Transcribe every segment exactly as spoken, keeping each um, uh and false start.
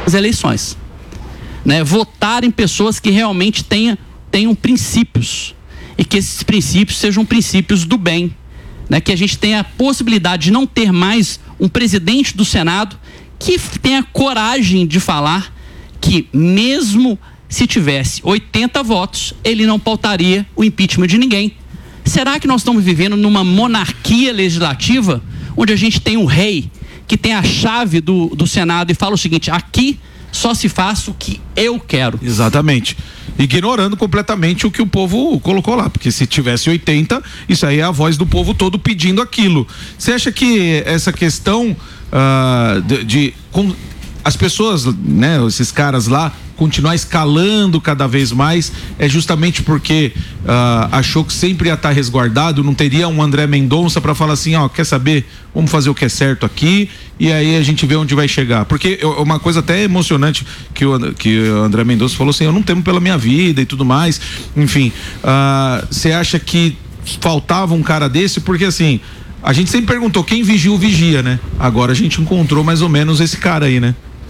as eleições. Né? Votar em pessoas que realmente tenham, tenham princípios e que esses princípios sejam princípios do bem. Né? Que a gente tenha a possibilidade de não ter mais um presidente do Senado que tenha coragem de falar que mesmo se tivesse oitenta votos, ele não pautaria o impeachment de ninguém. Será que nós estamos vivendo numa monarquia legislativa onde a gente tem um rei que tem a chave do, do Senado e fala o seguinte: aqui só se faz o que eu quero? Exatamente. Ignorando completamente o que o povo colocou lá, porque se tivesse oitenta, isso aí é a voz do povo todo pedindo aquilo. Você acha que essa questão uh, de, de com, as pessoas, né, esses caras lá, continuar escalando cada vez mais, é justamente porque uh, achou que sempre ia estar resguardado, não teria um André Mendonça para falar assim, ó, quer saber, vamos fazer o que é certo aqui e aí a gente vê onde vai chegar, porque uma coisa até emocionante que o, que o André Mendonça falou assim, eu não temo pela minha vida e tudo mais, enfim, você uh, acha que faltava um cara desse, porque assim, a gente sempre perguntou quem vigia o vigia, né? Agora a gente encontrou mais ou menos esse cara aí, né?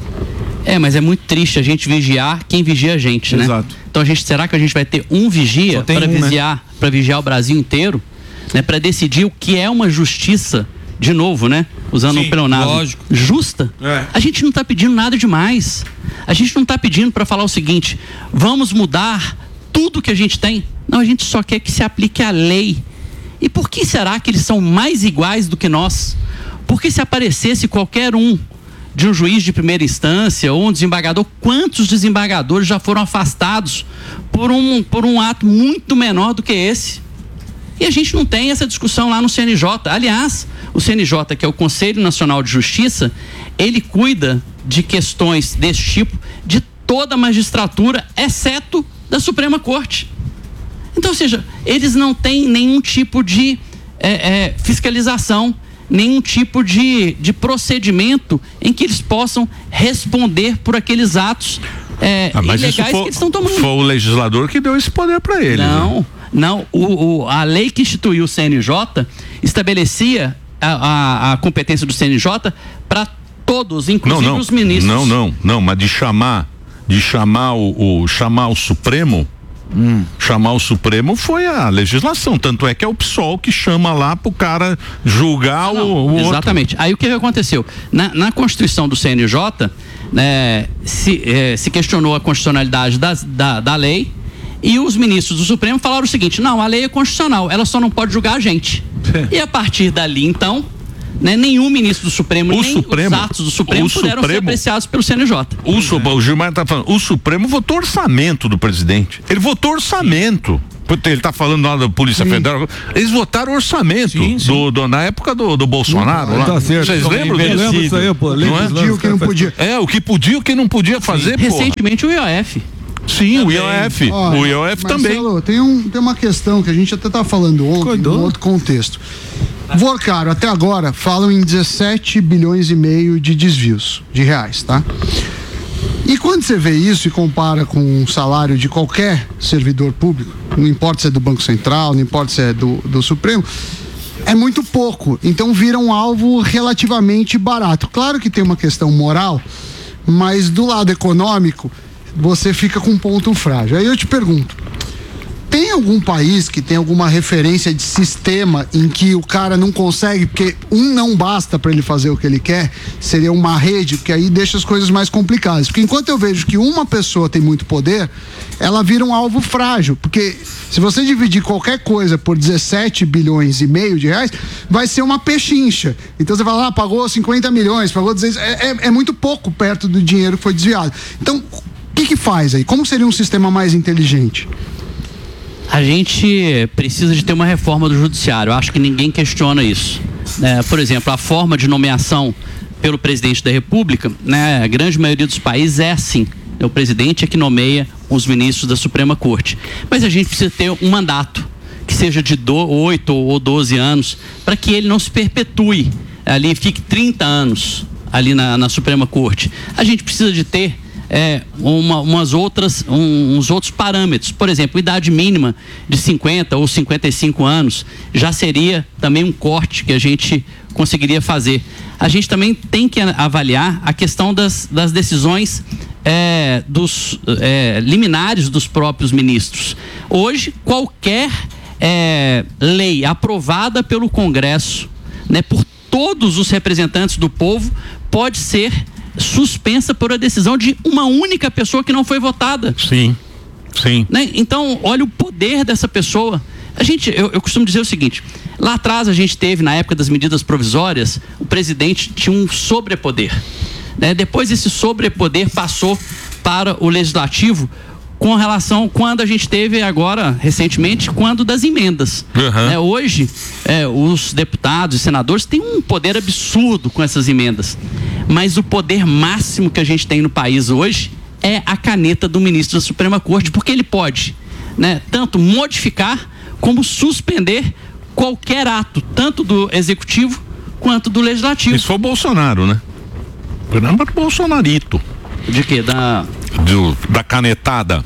É, mas é muito triste a gente vigiar quem vigia a gente, né? Exato. Então a gente, será que a gente vai ter um vigia para um, vigiar, né? Para vigiar o Brasil inteiro, né? Para decidir o que é uma justiça, de novo, né? Usando um pleonasmo, justa? É. A gente não está pedindo nada demais. A gente não está pedindo para falar o seguinte: vamos mudar tudo que a gente tem. Não, a gente só quer que se aplique a lei. E por que será que eles são mais iguais do que nós? Porque se aparecesse qualquer um de um juiz de primeira instância ou um desembargador, quantos desembargadores já foram afastados por um, por um ato muito menor do que esse? E a gente não tem essa discussão lá no C N J. Aliás, o C N J, que é o Conselho Nacional de Justiça, ele cuida de questões desse tipo de toda a magistratura, exceto da Suprema Corte. Então, ou seja, eles não têm nenhum tipo de é, é, fiscalização, nenhum tipo de, de procedimento em que eles possam responder por aqueles atos é, ah, ilegais for, que eles estão tomando. Foi o legislador que deu esse poder para eles. Não, né? não. O, o, a lei que instituiu o C N J estabelecia a, a, a competência do C N J para todos, inclusive não, não, os ministros. Não, não, não, mas de chamar, de chamar o, o chamar o Supremo. Hum. Chamar o Supremo foi a legislação, tanto é que é o P SOL que chama lá pro cara julgar não, o, o exatamente. Outro. Aí o que aconteceu? Na, na Constituição do C N J, né, se, eh, se questionou a constitucionalidade da, da, da lei e os ministros do Supremo falaram o seguinte: não, a lei é constitucional, ela só não pode julgar a gente. E a partir dali, então, né, nenhum ministro do Supremo, o nem Supremo, os atos do Supremo puderam Supremo, ser apreciados pelo C N J. O, é. o Gilmar está falando, o Supremo votou orçamento do presidente. Ele votou orçamento. Ele está falando lá da Polícia sim. Federal. Eles votaram orçamento sim, sim. Do, do, na época do, do Bolsonaro. Não, lá. Tá certo. Vocês lembram disso? Lembro isso aí, pô. Não é? Podia, o que não podia. É, o que podia e o que não podia fazer, pô. Recentemente o I O F. Sim, também. O I O F. Ó, o I O F também. Marcelo, tem, um, tem uma questão que a gente até estava falando ontem, Cuidou. Em outro contexto. Vorcaro, até agora, falam em dezessete bilhões e meio de desvios de reais, tá? E quando você vê isso e compara com o salário de qualquer servidor público, não importa se é do Banco Central, não importa se é do, do Supremo, é muito pouco. Então vira um alvo relativamente barato. Claro que tem uma questão moral, mas do lado econômico, você fica com um ponto frágil. Aí eu te pergunto, tem algum país que tem alguma referência de sistema em que o cara não consegue, porque um não basta para ele fazer o que ele quer, seria uma rede, porque aí deixa as coisas mais complicadas. Porque enquanto eu vejo que uma pessoa tem muito poder, ela vira um alvo frágil, porque se você dividir qualquer coisa por dezessete bilhões e meio de reais, vai ser uma pechincha. Então você fala, ah, pagou cinquenta milhões, pagou duzentos, é, é, é muito pouco perto do dinheiro que foi desviado. Então, o que que faz aí? Como seria um sistema mais inteligente? A gente precisa de ter uma reforma do judiciário. Eu acho que ninguém questiona isso. É, por exemplo, a forma de nomeação pelo presidente da República, né, a grande maioria dos países é assim. O presidente é que nomeia os ministros da Suprema Corte. Mas a gente precisa ter um mandato que seja de oito ou doze anos, para que ele não se perpetue ali, fique trinta anos ali na, na Suprema Corte. A gente precisa de ter é, uma, umas outras, um, uns outros parâmetros. Por exemplo, idade mínima de cinquenta ou cinquenta e cinco anos já seria também um corte que a gente conseguiria fazer. A gente também tem que avaliar a questão das, das decisões é, dos é, liminares dos próprios ministros. Hoje, qualquer é, lei aprovada pelo Congresso, né, por todos os representantes do povo, pode ser suspensa por a decisão de uma única pessoa que não foi votada. Sim, sim. Né? Então, olha o poder dessa pessoa. A gente, eu, eu costumo dizer o seguinte: lá atrás a gente teve, na época das medidas provisórias, o presidente tinha um sobrepoder. Né? Depois esse sobrepoder passou para o legislativo, com relação quando a gente teve agora, recentemente, quando das emendas. Uhum. É, hoje, é, os deputados e senadores têm um poder absurdo com essas emendas. Mas o poder máximo que a gente tem no país hoje é a caneta do ministro da Suprema Corte, porque ele pode, né, tanto modificar como suspender qualquer ato, tanto do executivo quanto do legislativo. Isso foi o Bolsonaro, né? Fernando Bolsonarito. De quê? Da... Do, da canetada.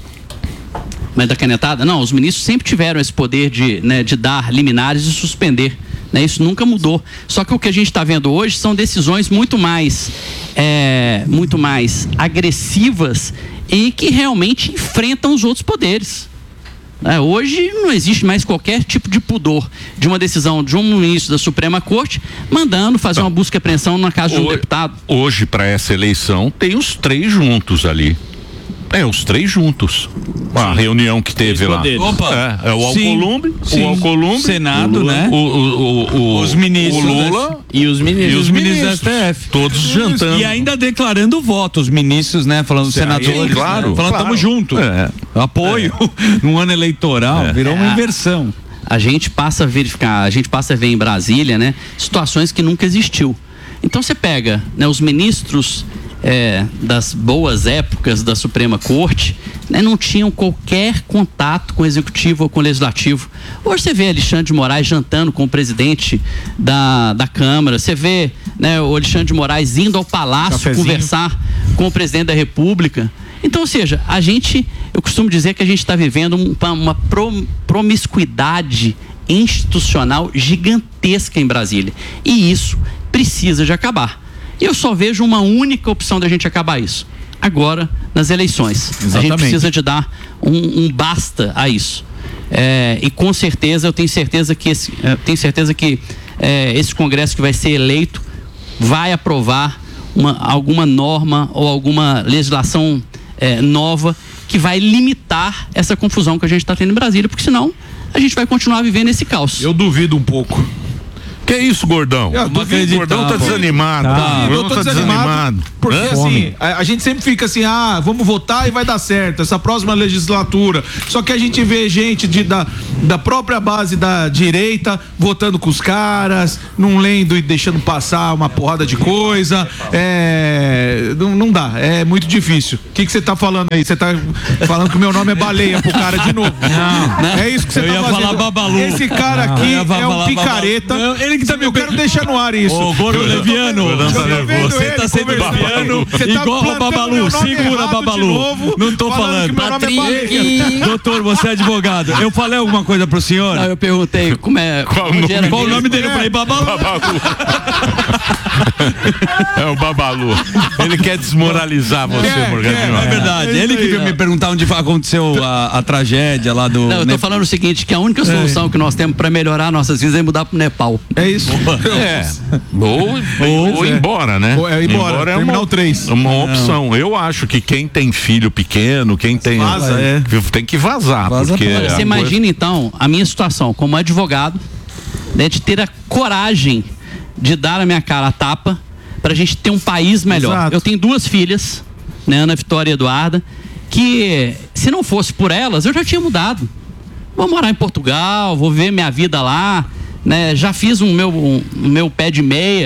Mas da canetada? Não, os ministros sempre tiveram esse poder de, né, de dar liminares e suspender. Né? Isso nunca mudou. Só que o que a gente está vendo hoje são decisões muito mais, é, muito mais agressivas e que realmente enfrentam os outros poderes. É, hoje não existe mais qualquer tipo de pudor de uma decisão de um ministro da Suprema Corte mandando fazer uma busca e apreensão na casa de um deputado. Hoje, para essa eleição, tem os três juntos ali. É, os três juntos. A reunião que teve lá. Opa. É, é o Alcolumbre, sim, o Alcolumbre, Senado, o Lula, né? O, o, o, os ministros. O Lula e os ministros. E os ministros da S T F. Todos jantando. E ainda declarando voto, os ministros, né? Falando, senadores. Sim, claro. Né? Falando, claro. Tamo junto. É. Apoio é. num ano eleitoral. É. Virou uma inversão. A gente passa a verificar, a gente passa a ver em Brasília, né? Situações que nunca existiu. Então você pega, né, os ministros É, das boas épocas da Suprema Corte, né, não tinham qualquer contato com o executivo ou com o legislativo. Hoje você vê Alexandre de Moraes jantando com o presidente da, da Câmara, você vê, né, o Alexandre de Moraes indo ao Palácio Cafezinho. conversar com o presidente da República. Então, ou seja, a gente, eu costumo dizer que a gente está vivendo uma, uma pro, promiscuidade institucional gigantesca em Brasília. E isso precisa de acabar. Eu só vejo uma única opção da gente acabar isso. Agora, nas eleições. Exatamente. A gente precisa de dar um, um basta a isso. É, e com certeza, eu tenho certeza que esse, eu tenho certeza que é, esse Congresso que vai ser eleito vai aprovar uma, alguma norma ou alguma legislação é, nova que vai limitar essa confusão que a gente está tendo em Brasília, porque senão a gente vai continuar vivendo esse caos. Eu duvido um pouco. Que é isso, Gordão? Eu tô o Gordão tá desanimado. Tá. Eu tô tá desanimado. desanimado. Porque Hã? assim, a, a gente sempre fica assim, ah, vamos votar e vai dar certo, essa próxima legislatura. Só que a gente vê gente de, da, da própria base da direita votando com os caras, não lendo e deixando passar uma porrada de coisa. É, não, não dá, é muito difícil. O que que você tá falando aí? Você tá falando que o meu nome é baleia pro cara de novo. Não, é isso que você tá fazendo. Eu ia falar Babalu. Esse cara aqui é um picareta. Não, ele que tá me Eu quero deixar no ar isso. Ô, Gordo Leviano, você tá sendo leviano igual a Babalu. Segura, Babalu. Não tô falando. É Doutor, você é advogado. Eu falei alguma coisa pro senhor? Não, eu perguntei como é. Qual, nome, qual o nome dele? Eu falei Babalu. Babalu. É o Babalu. Ele quer desmoralizar você, é, Morgadinho. É, é verdade. Ele que veio me perguntar onde aconteceu a, a tragédia lá do. Não, eu tô Nepal. falando o seguinte: que a única solução é. que nós temos pra melhorar nossas vidas é mudar pro Nepal. É isso. É. Ou, ou, ou ir embora, né? Ou é ir embora, embora é terminal três. Uma opção. Eu acho que quem tem filho pequeno, quem tem. Vaza, é. Tem que vazar. Vaza porque Olha, você imagina coisa... então a minha situação como advogado, né, de ter a coragem de dar a minha cara a tapa pra gente ter um país melhor. Exato. Eu tenho duas filhas, né, Ana Vitória e Eduarda, que se não fosse por elas, eu já tinha mudado. Vou morar em Portugal, vou ver minha vida lá, né? Já fiz o um meu, um, meu pé de meia,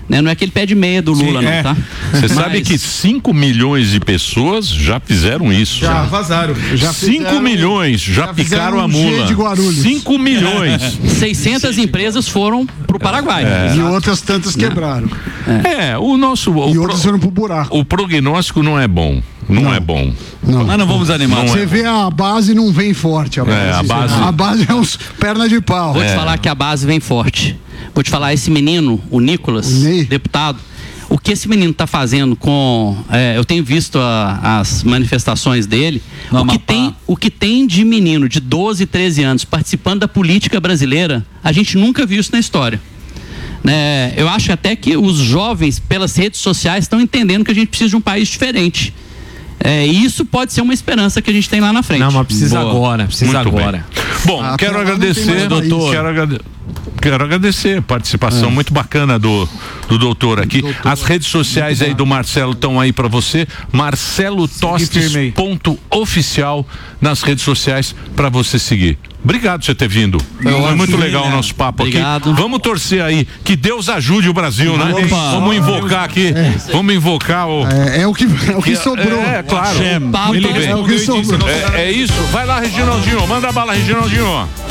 Né? Não é aquele pé de meia do Lula, Sim, não, é. tá? Você Mas... sabe que cinco milhões de pessoas já fizeram isso. Já, já. vazaram. Já cinco milhões já, já picaram a mula. cinco milhões. seiscentas empresas foram pro Paraguai. É. E outras tantas quebraram. É, é o nosso... O e outras foram pro buraco. O prognóstico não é bom. Não, não é bom. Não. Mas não vamos animar. Você é vê a base não vem forte. A base, é, a base... a base é uns perna de pau. Vou é. te falar que a base vem forte. Vou te falar, esse menino, o Nicolas, o deputado, o que esse menino está fazendo com... É, eu tenho visto a, as manifestações dele. O que, tem, o que tem de menino de doze, treze anos participando da política brasileira, a gente nunca viu isso na história. Né? Eu acho até que os jovens, pelas redes sociais, estão entendendo que a gente precisa de um país diferente. É, e isso pode ser uma esperança que a gente tem lá na frente. Não, mas precisa Boa. agora, precisa Muito agora. Bem. Bom, ah, quero agradecer, doutor. Quero, agrade... quero agradecer a participação é. muito bacana do, do doutor aqui. Doutor, As redes sociais aí do Marcelo estão aí para você. Marcelo Tostes ponto oficial nas redes sociais para você seguir. Obrigado por você ter vindo. Foi muito legal o nosso papo Obrigado. aqui. Vamos torcer aí. Que Deus ajude o Brasil, né? Opa. Vamos invocar aqui. É. Vamos invocar o. É, é, o, que, é o que sobrou. É, é claro. Muito bem. É o que sobrou. É, é isso. Vai lá, Reginaldinho. Manda a bala, Reginaldinho.